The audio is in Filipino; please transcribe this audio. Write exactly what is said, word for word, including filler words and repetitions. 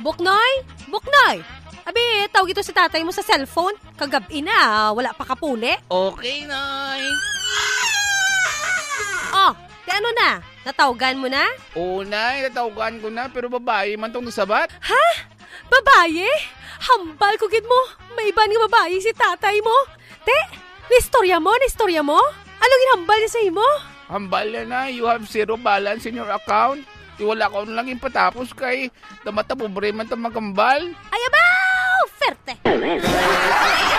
Buknoy? Buknoy! Abi, tawag ito si tatay mo sa cellphone. Kagabi na, wala pa kapuli. Okay, Nay. Oh, di ano na? Natawagan mo na? Oo, Nay. Natawagan ko na, pero babae man tong nasabat. Ha? Babaye? Hambal ko gid mo. May iba nga babae si tatay mo. Te, nistorya mo, nistorya mo? Anong ginhambal niya sa imo? Hambal na, Nay. You have zero balance in your account. Di wala ko lang impatapos kay damata pobre man itong magambal. Ay, abaw! Ferte!